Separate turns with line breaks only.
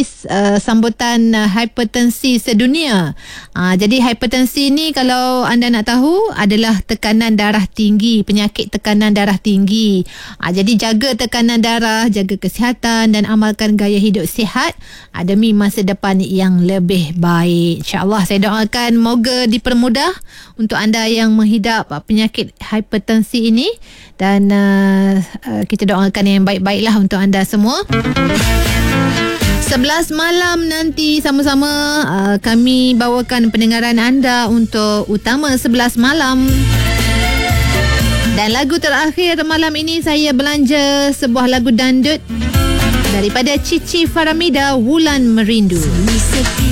sambutan hipertensi sedunia. Jadi hipertensi ni kalau anda nak tahu adalah tekanan darah tinggi, penyakit tekanan darah tinggi. Jadi jaga tekanan darah, jaga kesihatan dan amalkan gaya hidup sihat demi masa depan yang lebih baik. InsyaAllah saya doakan moga dipermudah untuk anda yang menghidap penyakit hipertensi ini, dan kita doakan yang baik-baiklah untuk anda semua. 11 malam nanti sama-sama kami bawakan pendengaran anda untuk Utama 11 Malam. Dan lagu terakhir malam ini saya belanja sebuah lagu dandut daripada Cici Faramida, Wulan Merindu.